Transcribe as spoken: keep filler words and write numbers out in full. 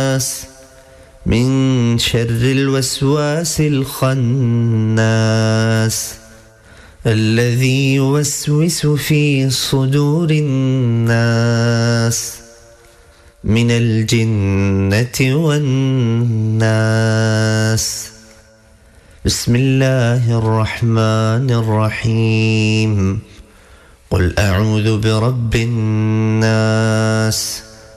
الناس من شر الوسواس الخناس الذي يوسوس في صدور الناس من الجنة والناس. بسم الله الرحمن الرحيم. قل أعوذ برب الناس